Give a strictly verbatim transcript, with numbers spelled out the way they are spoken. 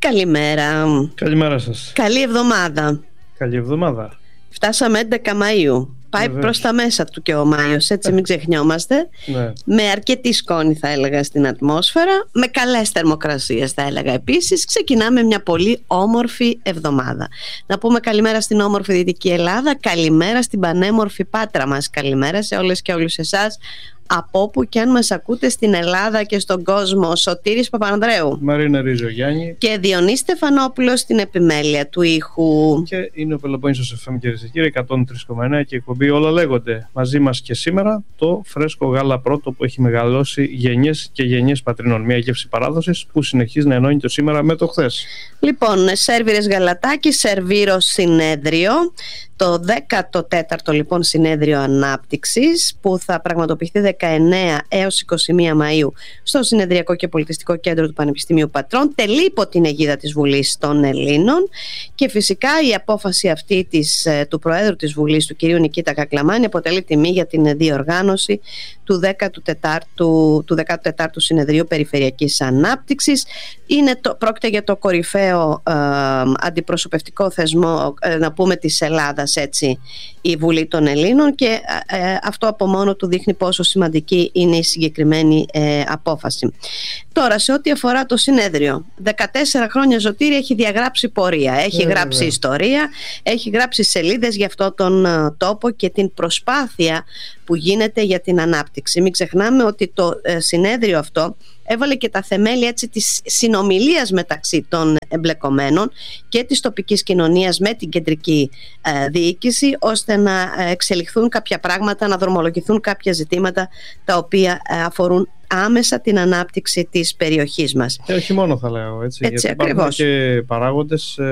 Καλημέρα. Καλημέρα σας. Καλή εβδομάδα. Καλή εβδομάδα. Φτάσαμε έντεκα Μαΐου. Πάει Βεβαίως. προς τα μέσα του και ο Μάιος, έτσι μην ξεχνιόμαστε. Ναι. Με αρκετή σκόνη θα έλεγα στην ατμόσφαιρα, με καλές θερμοκρασίες θα έλεγα επίσης. Ξεκινάμε μια πολύ όμορφη εβδομάδα. Να πούμε καλημέρα στην όμορφη Δυτική Ελλάδα, καλημέρα στην πανέμορφη Πάτρα μας, καλημέρα σε όλες και όλους εσάς από όπου και αν μας ακούτε στην Ελλάδα και στον κόσμο. Σωτήρης Παπανδρέου, Μαρίνα Ριζογιάννη και Διονύση Στεφανόπουλος στην επιμέλεια του ήχου. και είναι ο Πελοπόννησος εφ εμ, κυρίες και κύριοι, εκατόν τρία κόμμα εννέα και η εκπομπή Όλα Λέγονται. Μαζί μας και σήμερα το φρέσκο γάλα πρώτο που έχει μεγαλώσει γενιές και γενιές πατρινών. Μια γεύση παράδοσης που συνεχίζει να ενώνει το σήμερα με το χθες. Λοιπόν, Σέρβιρες Γαλατάκη, Σερβίρο Συνέδριο. Το δέκατο τέταρτο λοιπόν συνέδριο ανάπτυξης που θα πραγματοποιηθεί δεκαεννέα έως είκοσι μία Μαΐου στο Συνεδριακό και Πολιτιστικό Κέντρο του Πανεπιστημίου Πατρών, τελεί υπό την αιγίδα της Βουλής των Ελλήνων, και φυσικά η απόφαση αυτή της, του Προέδρου της Βουλής, του κυρίου Νικήτα Κακλαμάνη, αποτελεί τιμή για την διοργάνωση του δέκατου τετάρτου, του δέκατου τετάρτου Συνεδρίου Περιφερειακής Ανάπτυξης. Είναι το, πρόκειται για το κορυφαίο ε, αντιπροσωπευτικό θεσμό, ε, να πούμε, της Ελλάδας, έτσι, η Βουλή των Ελλήνων, και ε, αυτό από μόνο του δείχνει πόσο σημαντική είναι η συγκεκριμένη ε, απόφαση. Τώρα, σε ό,τι αφορά το συνέδριο, δεκατέσσερα χρόνια Ζωτήρη έχει διαγράψει πορεία, έχει ε, γράψει βέβαια. ιστορία, έχει γράψει σελίδες για αυτόν τον ε, τόπο και την προσπάθεια που γίνεται για την ανάπτυξη. Μην ξεχνάμε ότι το ε, συνέδριο αυτό έβαλε και τα θεμέλια, έτσι, της συνομιλίας μεταξύ των εμπλεκομένων και της τοπικής κοινωνίας με την κεντρική ε, διοίκηση, ώστε να εξελιχθούν κάποια πράγματα, να δρομολογηθούν κάποια ζητήματα τα οποία ε, αφορούν άμεσα την ανάπτυξη της περιοχής μας. Και όχι μόνο, θα λέω έτσι, Έτσι, γιατί υπάρχουν ακριβώς. και παράγοντες